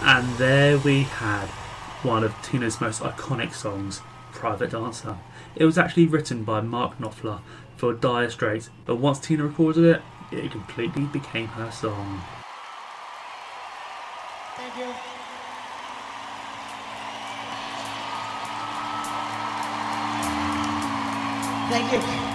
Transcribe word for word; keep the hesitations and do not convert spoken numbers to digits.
And there we had one of Tina's most iconic songs, Private Dancer. It was actually written by Mark Knopfler for Dire Straits, but once Tina recorded it, it completely became her song. Thank you. Thank you.